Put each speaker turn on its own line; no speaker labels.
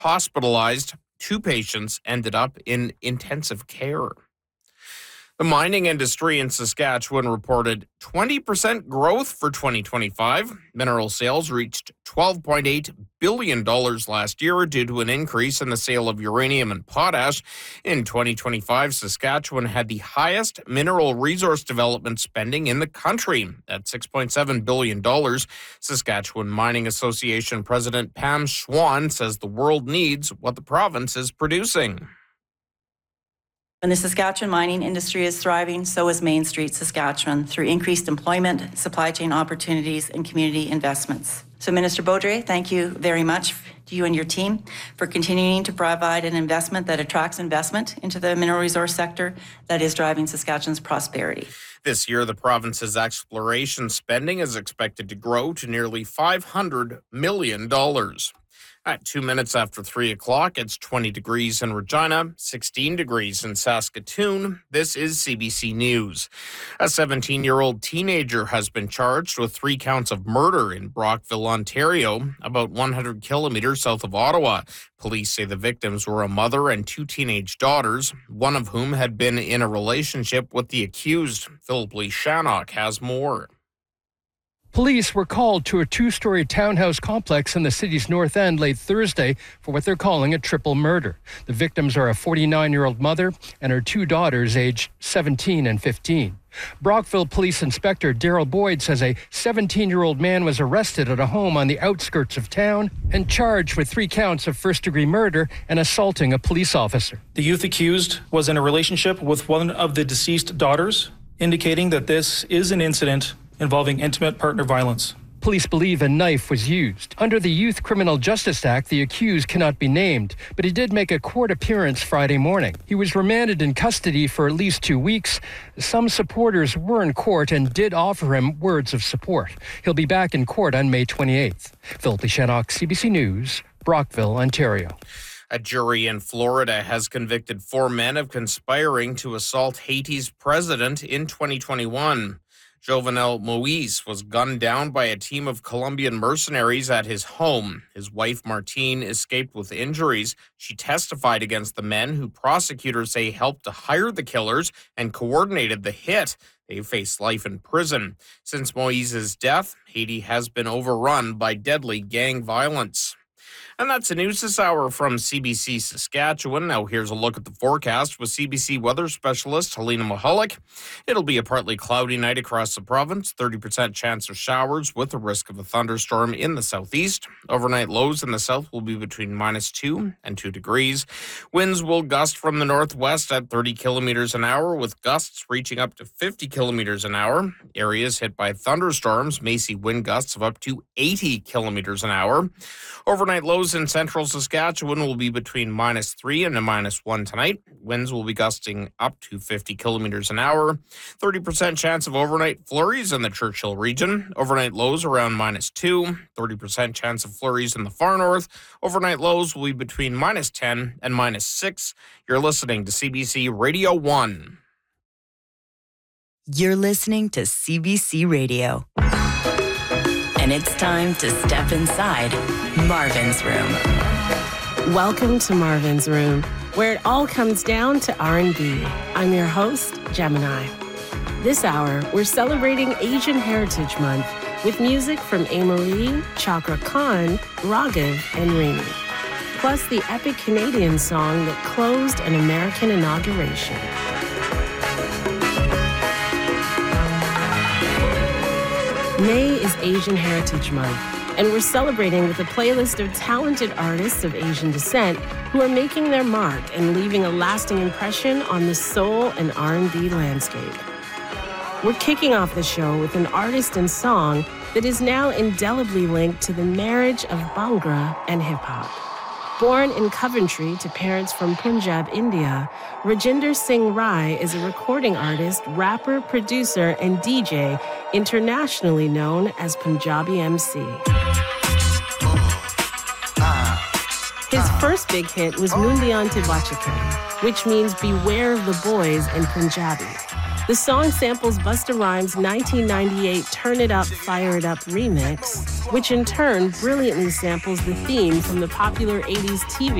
hospitalized. 2 patients ended up in intensive care. The mining industry in Saskatchewan reported 20% growth for 2025. Mineral sales reached $12.8 billion last year due to an increase in the sale of uranium and potash. In 2025, Saskatchewan had the highest mineral resource development spending in the country at $6.7 billion. Saskatchewan Mining Association President Pam Schwann says the world needs what the province is producing.
When the Saskatchewan mining industry is thriving, so is Main Street, Saskatchewan, through increased employment, supply chain opportunities, and community investments. So, Minister Beaudry, thank you very much to you and your team for continuing to provide an investment that attracts investment into the mineral resource sector that is driving Saskatchewan's prosperity.
This year, the province's exploration spending is expected to grow to nearly $500 million. At 2 minutes after 3 o'clock, it's 20 degrees in Regina, 16 degrees in Saskatoon. This is CBC News. A 17-year-old teenager has been charged with 3 counts of murder in Brockville, Ontario, about 100 kilometers south of Ottawa. Police say the victims were a mother and 2 teenage daughters, one of whom had been in a relationship with the accused. Philip Lee Shannock has more.
Police were called to a 2-story townhouse complex in the city's north end late Thursday for what they're calling a triple murder. The victims are a 49-year-old mother and her 2 daughters aged 17 and 15. Brockville Police Inspector Daryl Boyd says a 17-year-old man was arrested at a home on the outskirts of town and charged with 3 counts of first-degree murder and assaulting a police officer.
The youth accused was in a relationship with one of the deceased daughters, indicating that this is an incident involving intimate partner violence.
Police believe a knife was used. Under the Youth Criminal Justice Act, the accused cannot be named, but he did make a court appearance Friday morning. He was remanded in custody for at least 2 weeks. Some supporters were in court and did offer him words of support. He'll be back in court on May 28th. Philip Shannock, CBC News, Brockville, Ontario.
A jury in Florida has convicted 4 men of conspiring to assault Haiti's president in 2021. Jovenel Moise was gunned down by a team of Colombian mercenaries at his home. His wife, Martine, escaped with injuries. She testified against the men who prosecutors say helped to hire the killers and coordinated the hit. They face life in prison. Since Moise's death, Haiti has been overrun by deadly gang violence. And that's the news this hour from CBC Saskatchewan. Now here's a look at the forecast with CBC weather specialist Helena Mahalik. It'll be a partly cloudy night across the province, 30% chance of showers with a risk of a thunderstorm in the southeast. Overnight lows in the south will be between -2 and 2 degrees. Winds will gust from the northwest at 30 kilometers an hour with gusts reaching up to 50 kilometers an hour. Areas hit by thunderstorms may see wind gusts of up to 80 kilometers an hour. Overnight lows in central Saskatchewan will be between -3 and -1 tonight. Winds will be gusting up to 50 kilometers an hour. 30% chance of overnight flurries in the Churchill region. Overnight lows around -2. 30% chance of flurries in the far north. Overnight lows will be between -10 and -6. You're listening to CBC Radio 1.
You're listening to CBC Radio. And it's time to step inside Marvin's Room.
Welcome to Marvin's Room, where it all comes down to R&B. I'm your host, Gemini. This hour, we're celebrating Asian Heritage Month with music from Amarie, Chakra Khan, Raghav, and Remy. Plus the epic Canadian song that closed an American inauguration. May is Asian Heritage Month, and we're celebrating with a playlist of talented artists of Asian descent who are making their mark and leaving a lasting impression on the soul and R&B landscape. We're kicking off the show with an artist and song that is now indelibly linked to the marriage of Bhangra and hip-hop. Born in Coventry to parents from Punjab, India, Rajinder Singh Rai is a recording artist, rapper, producer, and DJ internationally known as Punjabi MC. His first big hit was Mundian Te Bachakan, which means beware of the boys in Punjabi. The song samples Busta Rhymes' 1998 Turn It Up, Fire It Up remix, which in turn brilliantly samples the theme from the popular 80s TV